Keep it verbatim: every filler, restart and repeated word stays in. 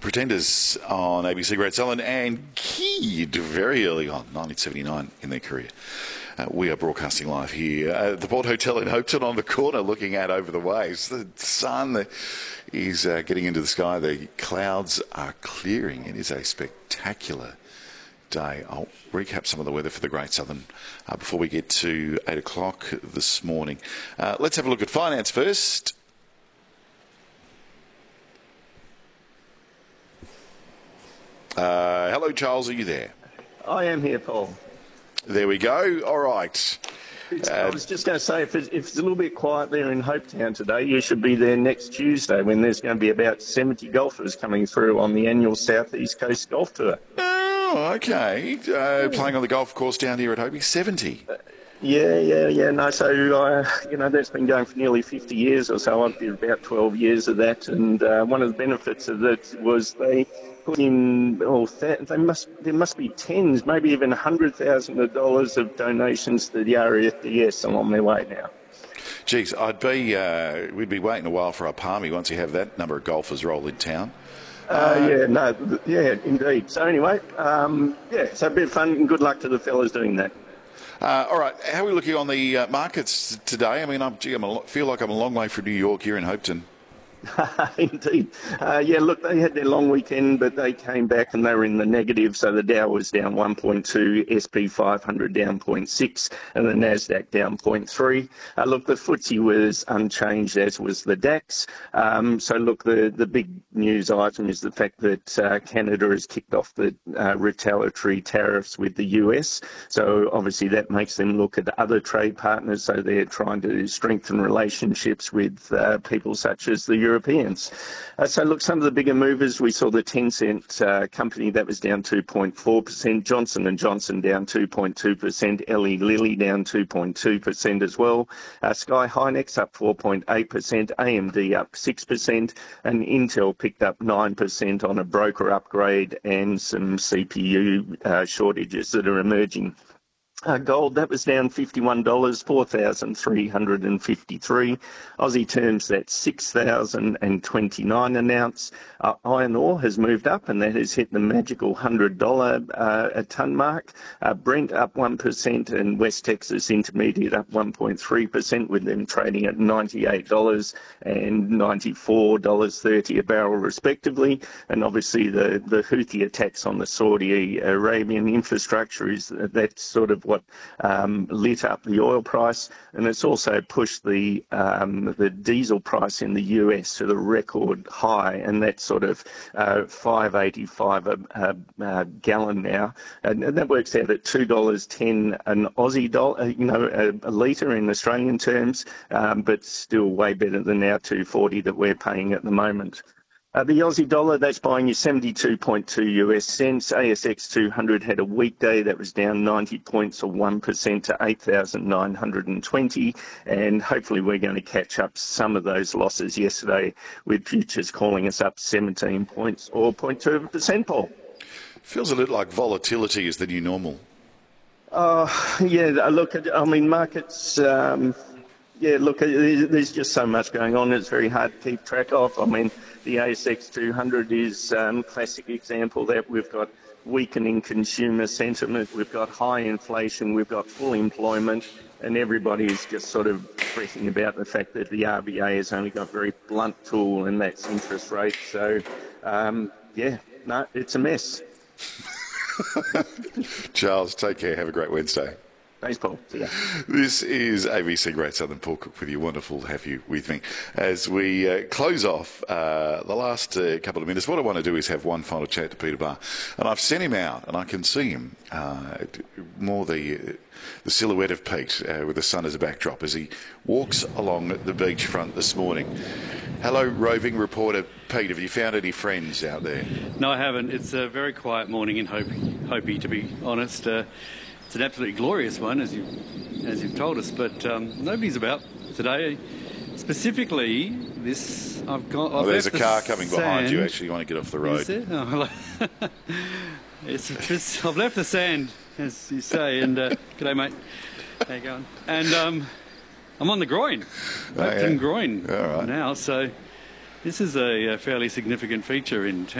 Pretenders on A B C Great Southern and Keyed very early on, nineteen seventy-nine in their career. Uh, we are broadcasting live here at the Port Hotel in Hopeton on the corner looking out over the waves. The sun is uh, getting into the sky. The clouds are clearing. It is a spectacular day. I'll recap some of the weather for the Great Southern uh, before we get to eight o'clock this morning. Uh, let's have a look at finance first. Uh, hello, Charles. Are you there? I am here, Paul. There we go. All right. Uh, I was just going to say, if it's, if it's a little bit quiet there in Hopetown today, you should be there next Tuesday when there's going to be about seventy golfers coming through on the annual South East Coast Golf Tour. Oh, okay. Uh, playing on the golf course down here at Hobie, seventy. Uh, Yeah, yeah, yeah. No, so, uh, you know, that's been going for nearly fifty years or so. I did about twelve years of that. And uh, one of the benefits of that was they put in, oh, th- they must, there must be tens, maybe even one hundred thousand dollars of donations to the R F D S along their way now. Geez, I'd be, uh, we'd be waiting a while for our palmy once you have that number of golfers roll in town. Uh, uh, yeah, no, yeah, indeed. So anyway, um, yeah, so a bit of fun and good luck to the fellas doing that. Uh, all right, how are we looking on the uh, markets today? I mean, I'm, gee, I'm a, feel like I'm a long way from New York here in Hopeton. Indeed. Uh, yeah, look, they had their long weekend, but they came back and they were in the negative. So the Dow was down one point two, S P five hundred down zero point six, and the Nasdaq down zero point three. Uh, look, the F T S E was unchanged, as was the DAX. Um, so look, the, the big news item is the fact that uh, Canada has kicked off the uh, retaliatory tariffs with the U S. So obviously that makes them look at other trade partners. So they're trying to strengthen relationships with uh, people such as the Europeans. Europeans. Uh, so look, some of the bigger movers, we saw the Tencent uh, company that was down two point four percent, Johnson and Johnson down two point two percent, Eli Lilly down two point two percent as well, uh, Sky Hynix up four point eight percent, A M D up six percent, and Intel picked up nine percent on a broker upgrade and some C P U uh, shortages that are emerging. Uh, gold, that was down fifty-one dollars, four thousand three hundred fifty-three. Aussie terms, that's six thousand twenty-nine an ounce. Uh, iron ore has moved up, and that has hit the magical one hundred dollars uh, a tonne mark. Uh, Brent up one percent, and West Texas Intermediate up one point three percent, with them trading at ninety-eight dollars and ninety-four dollars thirty a barrel, respectively. And obviously, the, the Houthi attacks on the Saudi Arabian infrastructure is that's sort of what um, lit up the oil price, and it's also pushed the um, the diesel price in the U S to the record high, and that's sort of uh, five eighty-five a, a, a gallon now, and, and that works out at two dollars ten an Aussie dollar, you know, a, a litre in Australian terms, um, but still way better than our two forty that we're paying at the moment. Uh, the Aussie dollar, that's buying you seventy-two point two U S cents. A S X two hundred had a weekday that was down ninety points or one percent to eight thousand nine hundred twenty. And hopefully we're going to catch up some of those losses yesterday with futures calling us up seventeen points or zero point two percent, Paul. Feels a little like volatility is the new normal. Uh, yeah, look, I mean, markets... Um, Yeah, look, there's just so much going on. It's very hard to keep track of. I mean, the A S X two hundred is a um, classic example that we've got weakening consumer sentiment, we've got high inflation, we've got full employment, and everybody is just sort of fretting about the fact that the R B A has only got a very blunt tool, and that's interest rates. So, um, yeah, no, it's a mess. Charles, take care. Have a great Wednesday. Thanks, Paul. See ya. This is A B C Great Southern. Paul Cook with you. Wonderful to have you with me. As we uh, close off uh, the last uh, couple of minutes, what I want to do is have one final chat to Peter Barr. And I've sent him out, and I can see him, uh, more the, uh, the silhouette of Pete uh, with the sun as a backdrop as he walks along the beachfront this morning. Hello, roving reporter Pete. Have you found any friends out there? No, I haven't. It's a very quiet morning in Hopi, Hopi to be honest. Uh, It's an absolutely glorious one, as, you, as you've told us, but um, nobody's about today. Specifically, this, I've got... Oh, I've there's a left car the coming sand. behind you, actually. You want to get off the road. Is there? Oh, it's just, I've left the sand, as you say, and... Uh, g'day, mate. How you going? And um, I'm on the groin, Oh, Hopeton yeah. groin All right. now, so this is a, a fairly significant feature in town.